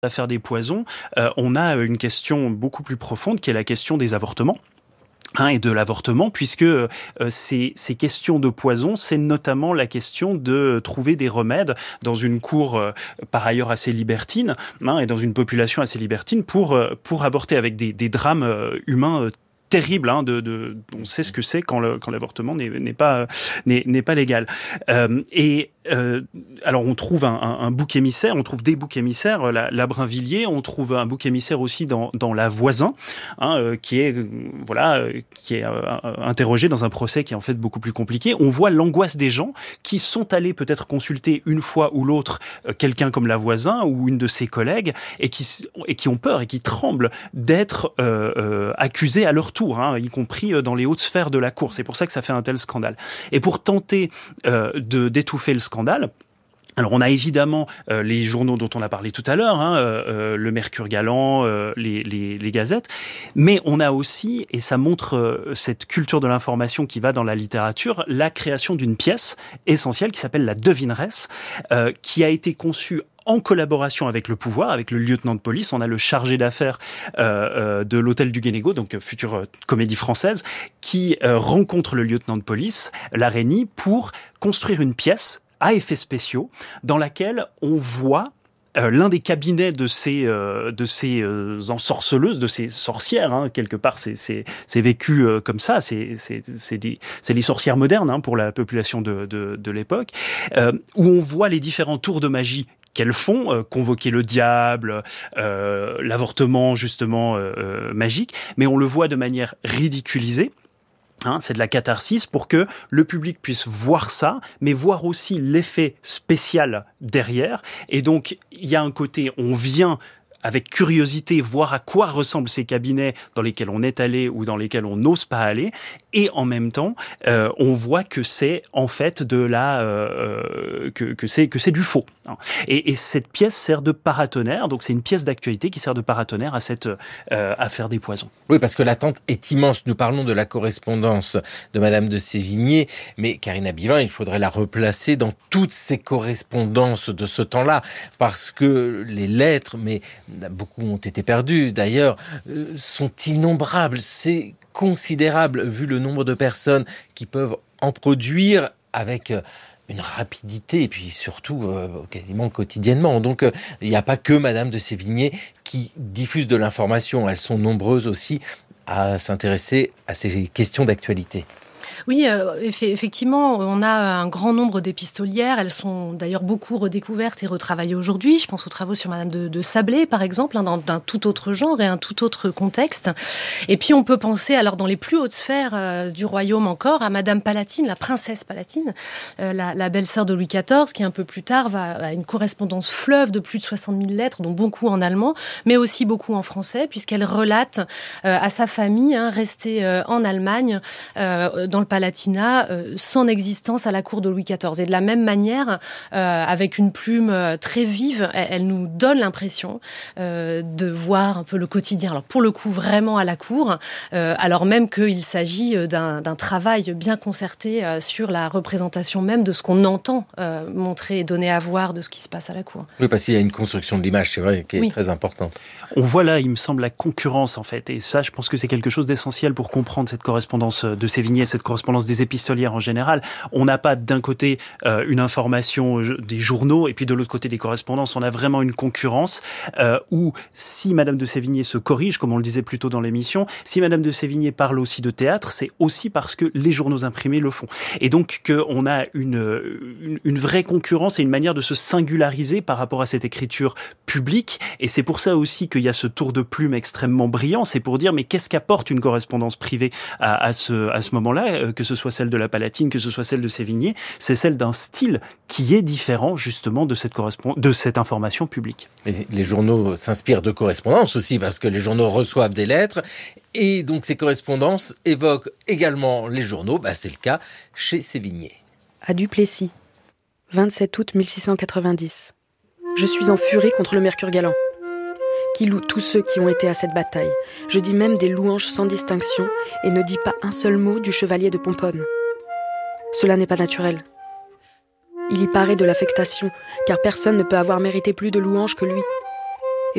l'affaire des poisons, on a une question beaucoup plus profonde qui est la question des avortements. Et de l'avortement, puisque ces questions de poison, c'est notamment la question de trouver des remèdes dans une cour par ailleurs assez libertine, et dans une population assez libertine pour avorter avec des drames humains terrible, on sait ce que c'est quand l'avortement n'est pas légal. Alors on trouve un bouc émissaire, on trouve des boucs émissaires, la Brinvilliers, on trouve un bouc émissaire aussi dans la Voisin, qui est interrogé dans un procès qui est en fait beaucoup plus compliqué. On voit l'angoisse des gens qui sont allés peut-être consulter une fois ou l'autre quelqu'un comme la Voisin ou une de ses collègues et qui ont peur et qui tremblent d'être accusés à leur tour, y compris dans les hautes sphères de la cour. C'est pour ça que ça fait un tel scandale. Et pour tenter d'étouffer le scandale, alors on a évidemment les journaux dont on a parlé tout à l'heure, le Mercure Galant, les gazettes, mais on a aussi, et ça montre cette culture de l'information qui va dans la littérature, la création d'une pièce essentielle qui s'appelle La Devineresse, qui a été conçue en collaboration avec le pouvoir, avec le lieutenant de police. On a le chargé d'affaires de l'hôtel du Guénégaud, donc future comédie française, qui rencontre le lieutenant de police, Larénie, pour construire une pièce à effets spéciaux dans laquelle on voit l'un des cabinets de ces ensorceleuses, de ces sorcières, quelque part c'est vécu comme ça, c'est les sorcières modernes pour la population de l'époque, où on voit les différents tours de magie qu'elles font, convoquer le diable, l'avortement justement magique, mais on le voit de manière ridiculisée. C'est de la catharsis pour que le public puisse voir ça, mais voir aussi l'effet spécial derrière. Et donc, il y a un côté, on vient avec curiosité voir à quoi ressemblent ces cabinets dans lesquels on est allé ou dans lesquels on n'ose pas aller, et en même temps, on voit que c'est en fait que c'est du faux. Et cette pièce sert de paratonnerre, donc c'est une pièce d'actualité qui sert de paratonnerre à cette affaire des poisons. Oui, parce que l'attente est immense. Nous parlons de la correspondance de Madame de Sévigné, mais Karina Bivin, il faudrait la replacer dans toutes ces correspondances de ce temps-là, parce que les lettres, mais beaucoup ont été perdues d'ailleurs, sont innombrables. C'est considérable vu le nombre de personnes qui peuvent en produire avec une rapidité et puis surtout quasiment quotidiennement. Donc il n'y a pas que Madame de Sévigné qui diffuse de l'information. Elles sont nombreuses aussi à s'intéresser à ces questions d'actualité. Oui, effectivement, on a un grand nombre d'épistolières. Elles sont d'ailleurs beaucoup redécouvertes et retravaillées aujourd'hui. Je pense aux travaux sur Madame de Sablé, par exemple, d'un tout autre genre et un tout autre contexte. Et puis, on peut penser, alors dans les plus hautes sphères du royaume encore, à Madame Palatine, la princesse Palatine, la belle-sœur de Louis XIV, qui un peu plus tard va à une correspondance fleuve de plus de 60 000 lettres, dont beaucoup en allemand, mais aussi beaucoup en français, puisqu'elle relate à sa famille, restée en Allemagne, dans le Palatinat, son existence à la cour de Louis XIV. Et de la même manière, avec une plume très vive, elle nous donne l'impression de voir un peu le quotidien. Alors pour le coup, vraiment à la cour, alors même qu'il s'agit d'un travail bien concerté sur la représentation même de ce qu'on entend montrer et donner à voir de ce qui se passe à la cour. Oui, parce qu'il y a une construction de l'image, c'est vrai, qui est très importante. On voit là, il me semble, la concurrence en fait. Et ça, je pense que c'est quelque chose d'essentiel pour comprendre cette correspondance de Sévigné, cette correspondance des épistolières en général. On n'a pas d'un côté une information des journaux et puis de l'autre côté des correspondances. On a vraiment une concurrence où si Madame de Sévigné se corrige, comme on le disait plus tôt dans l'émission, si Madame de Sévigné parle aussi de théâtre, c'est aussi parce que les journaux imprimés le font. Et donc qu'on a une vraie concurrence et une manière de se singulariser par rapport à cette écriture publique. Et c'est pour ça aussi qu'il y a ce tour de plume extrêmement brillant. C'est pour dire mais qu'est-ce qu'apporte une correspondance privée à ce moment-là, que ce soit celle de la Palatine, que ce soit celle de Sévigné, c'est celle d'un style qui est différent justement de cette information publique. Et les journaux s'inspirent de correspondances aussi, parce que les journaux reçoivent des lettres, et donc ces correspondances évoquent également les journaux. C'est le cas chez Sévigné. À Duplessis, 27 août 1690. Je suis en furie contre le Mercure Galant, qui loue tous ceux qui ont été à cette bataille. Je dis même des louanges sans distinction et ne dis pas un seul mot du chevalier de Pomponne. Cela n'est pas naturel. Il y paraît de l'affectation, car personne ne peut avoir mérité plus de louanges que lui.